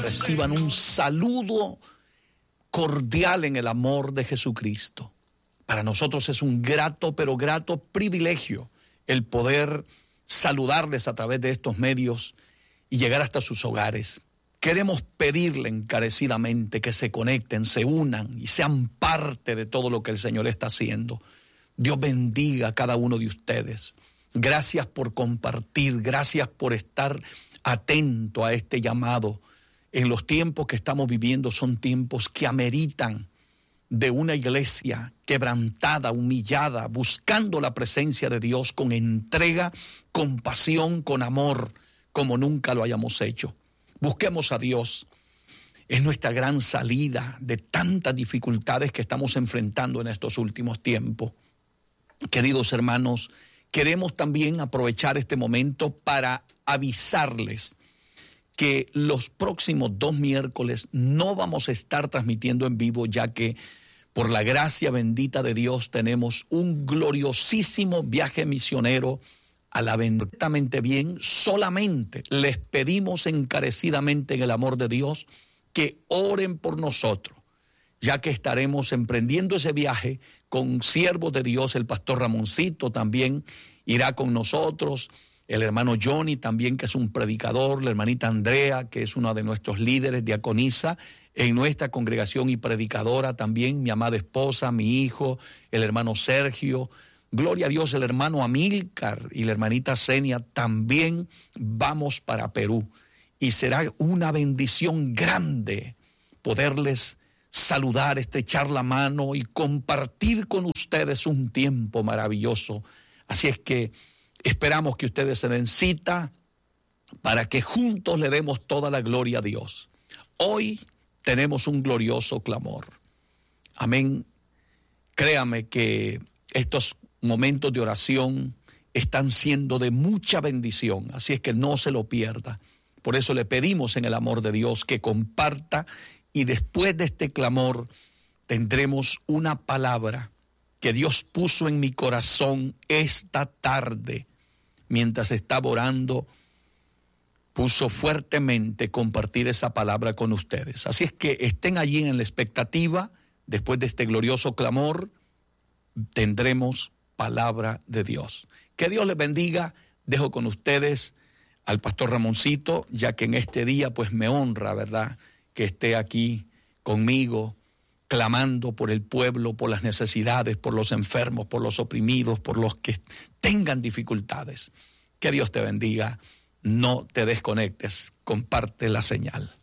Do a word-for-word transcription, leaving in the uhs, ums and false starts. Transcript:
reciban un saludo cordial en el amor de Jesucristo. Para nosotros es un grato, pero grato privilegio el poder saludarles a través de estos medios y llegar hasta sus hogares. Queremos pedirle encarecidamente que se conecten, se unan y sean parte de todo lo que el Señor está haciendo. Dios bendiga a cada uno de ustedes. Gracias por compartir, gracias por estar atento a este llamado. En los tiempos que estamos viviendo son tiempos que ameritan de una iglesia quebrantada, humillada, buscando la presencia de Dios con entrega, con pasión, con amor, como nunca lo hayamos hecho. Busquemos a Dios. Es nuestra gran salida de tantas dificultades que estamos enfrentando en estos últimos tiempos. Queridos hermanos, queremos también aprovechar este momento para avisarles que los próximos dos miércoles no vamos a estar transmitiendo en vivo, ya que por la gracia bendita de Dios tenemos un gloriosísimo viaje misionero a la benditamente bien. Solamente les pedimos encarecidamente en el amor de Dios que oren por nosotros, ya que estaremos emprendiendo ese viaje con siervos de Dios. El pastor Ramoncito también irá con nosotros, el hermano Johnny también, que es un predicador, la hermanita Andrea, que es una de nuestros líderes, diaconisa en nuestra congregación y predicadora también, mi amada esposa, mi hijo, el hermano Sergio, gloria a Dios, el hermano Amílcar y la hermanita Zenia. También vamos para Perú y será una bendición grande poderles saludar, estrechar la mano y compartir con ustedes un tiempo maravilloso. Así es que esperamos que ustedes se den cita para que juntos le demos toda la gloria a Dios. Hoy tenemos un glorioso clamor. Amén. Créame que estos momentos de oración están siendo de mucha bendición, así es que no se lo pierda. Por eso le pedimos en el amor de Dios que comparta, y después de este clamor tendremos una palabra que Dios puso en mi corazón esta tarde, mientras estaba orando, puso fuertemente compartir esa palabra con ustedes. Así es que estén allí en la expectativa. Después de este glorioso clamor, tendremos palabra de Dios. Que Dios les bendiga. Dejo con ustedes al pastor Ramoncito, ya que en este día pues me honra, ¿verdad?, que esté aquí conmigo, clamando por el pueblo, por las necesidades, por los enfermos, por los oprimidos, por los que tengan dificultades. Que Dios te bendiga. No te desconectes. Comparte la señal.